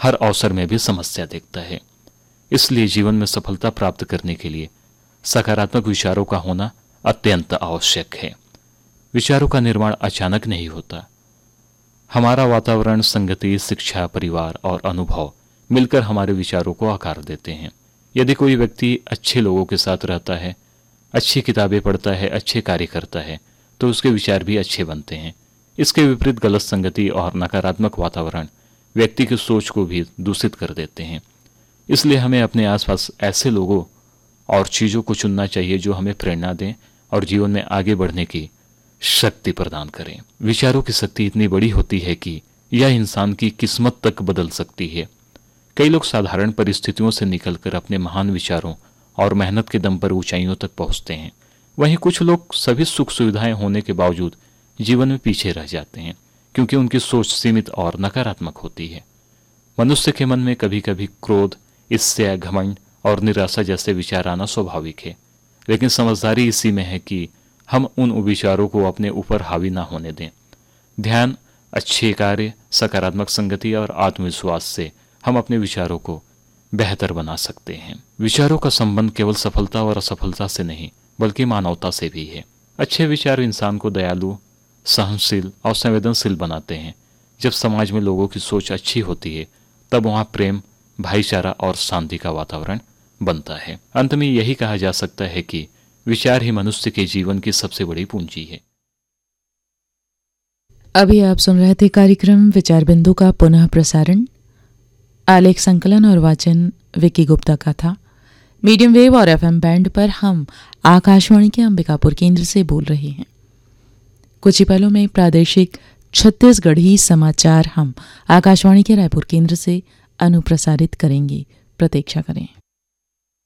हर अवसर में भी समस्या देखता है। इसलिए जीवन में सफलता प्राप्त करने के लिए सकारात्मक विचारों का होना अत्यंत आवश्यक है। विचारों का निर्माण अचानक नहीं होता। हमारा वातावरण, संगति, शिक्षा, परिवार और अनुभव मिलकर हमारे विचारों को आकार देते हैं। यदि कोई व्यक्ति अच्छे लोगों के साथ रहता है, अच्छी किताबें पढ़ता है, अच्छे कार्य करता है, तो उसके विचार भी अच्छे बनते हैं। इसके विपरीत गलत संगति और नकारात्मक वातावरण व्यक्ति की सोच को भी दूषित कर देते हैं। इसलिए हमें अपने आसपास ऐसे लोगों और चीज़ों को चुनना चाहिए जो हमें प्रेरणा दें और जीवन में आगे बढ़ने की शक्ति प्रदान करें। विचारों की शक्ति इतनी बड़ी होती है कि यह इंसान की किस्मत तक बदल सकती है। कई लोग साधारण परिस्थितियों से निकलकर अपने महान विचारों और मेहनत के दम पर ऊंचाइयों तक पहुंचते हैं। वहीं कुछ लोग सभी सुख सुविधाएं होने के बावजूद जीवन में पीछे रह जाते हैं, क्योंकि उनकी सोच सीमित और नकारात्मक होती है। मनुष्य के मन में कभी कभी क्रोध, ईर्ष्या, घमंड और निराशा जैसे विचार आना स्वाभाविक है, लेकिन समझदारी इसी में है कि हम उन विचारों को अपने ऊपर हावी ना होने दें। ध्यान, अच्छे कार्य, सकारात्मक संगति और आत्मविश्वास से हम अपने विचारों को बेहतर बना सकते हैं। विचारों का संबंध केवल सफलता और असफलता से नहीं, बल्कि मानवता से भी है। अच्छे विचार इंसान को दयालु, सहनशील और संवेदनशील बनाते हैं। जब समाज में लोगों की सोच अच्छी होती है, तब वहाँ प्रेम, भाईचारा और शांति का वातावरण बनता है। अंत में यही कहा जा सकता है कि विचार ही मनुष्य के जीवन की सबसे बड़ी पूंजी है। अभी आप सुन रहे थे कार्यक्रम विचार बिंदु का पुनः प्रसारण। आलेख संकलन और वाचन विकी गुप्ता का था। मीडियम वेव और एफएम बैंड पर हम आकाशवाणी के अंबिकापुर केंद्र से बोल रहे हैं। कुछ ही पलों में प्रादेशिक छत्तीसगढ़ी समाचार हम आकाशवाणी के रायपुर केंद्र से अनुप्रसारित करेंगे। प्रतीक्षा करें।